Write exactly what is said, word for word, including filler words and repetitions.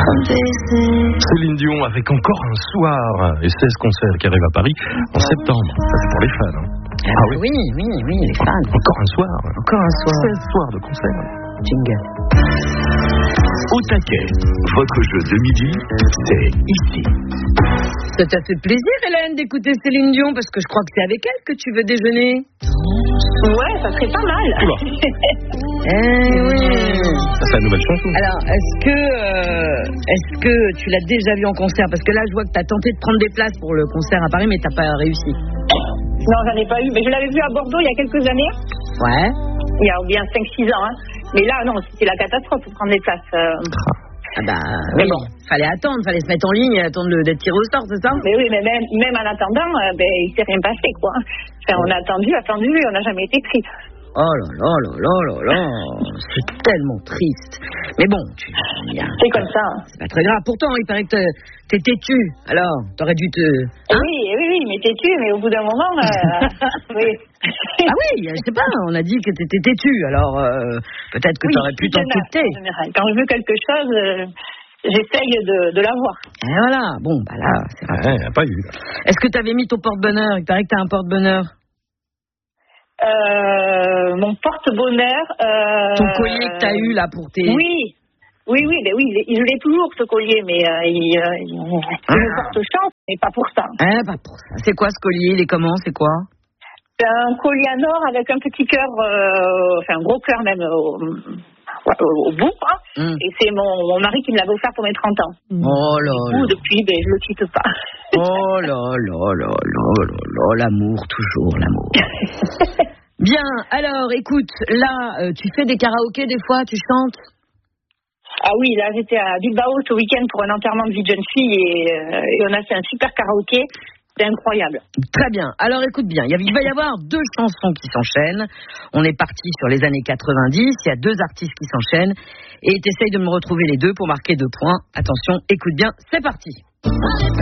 Céline Dion avec encore un soir et seize concerts qui arrivent à Paris en septembre. Ça c'est pour les fans. Hein. Ah, ah oui. oui, oui, oui, les fans. Encore un soir. Encore un soir. seize soirs de concerts. Jingle. Au taquet, votre jeu de midi, c'est ici. Ça t'a fait plaisir, Hélène, d'écouter Céline Dion, parce que je crois que c'est avec elle que tu veux déjeuner. Ouais, ça serait pas mal. Oula. Eh oui. Ça c'est la nouvelle chanson. Alors, est-ce que, euh, est-ce que tu l'as déjà vu en concert? Parce que là, je vois que t'as tenté de prendre des places pour le concert à Paris, mais t'as pas réussi. Non, j'en ai pas eu. Mais je l'avais vu à Bordeaux il y a quelques années. Ouais. Il y a bien cinq six ans. Hein. Mais là, non, c'était la catastrophe pour prendre des places. Euh... Ah bah, mais oui. bon. Fallait attendre, fallait se mettre en ligne et attendre le, d'être tiré au sort, c'est ça? Mais oui, mais même, même en attendant, euh, ben, il s'est rien passé, quoi. Enfin, on a attendu, attendu, et on n'a jamais été pris. Oh là là là là là là, c'est tellement triste. Mais bon, tu bien. C'est comme ça. Hein. C'est pas très grave. Pourtant, il paraît que t'es têtu. Alors, t'aurais dû te. Hein? Oui, oui, oui, mais têtu, mais au bout d'un moment, euh, oui. Ah oui, je sais pas. On a dit que t'étais têtu. Alors, euh, peut-être que oui, t'aurais pu t'entêter. Quand je veux quelque chose. Euh... J'essaye de, de l'avoir. Et voilà, bon, bah là, c'est vrai. Ouais, il n'y a pas eu. Est-ce que tu avais mis ton porte-bonheur? Il paraît que tu as un porte-bonheur. Euh, mon porte-bonheur. Euh... Ton collier que tu as eu là pour tes. Oui, oui, oui, mais oui, je l'ai toujours ce collier, mais euh, il, euh, il ah. me porte chance, mais pas pour ça. Ah, pas pour ça. C'est quoi ce collier? Il est comment? C'est quoi? C'est un collier en or avec un petit cœur, euh, enfin un gros cœur même. Euh, Au, au bout, hein. mm. Et c'est mon, mon mari qui me l'avait offert pour mes trente ans. Oh là là. Coup, depuis, ben, je le quitte pas. Oh là là là là là là, l'amour, toujours l'amour. Bien, alors, écoute, là, euh, tu fais des karaokés des fois, tu chantes? Ah oui, là, j'étais à Bilbao ce week-end pour un enterrement de vie de jeune fille et, euh, et on a fait un super karaoké. C'est incroyable. Très bien. Alors écoute bien, il va y avoir deux chansons qui s'enchaînent. On est parti sur les années quatre-vingt-dix, il y a deux artistes qui s'enchaînent. Et tu essayes de me retrouver les deux pour marquer deux points. Attention, écoute bien, c'est parti.